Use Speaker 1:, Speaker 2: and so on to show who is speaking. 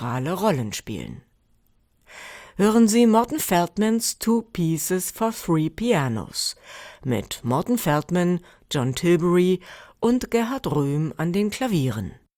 Speaker 1: Rollen spielen. Hören Sie Morton Feldmans Two Pieces for Three Pianos mit Morton Feldman, John Tilbury und Gerhard Röhm an den Klavieren.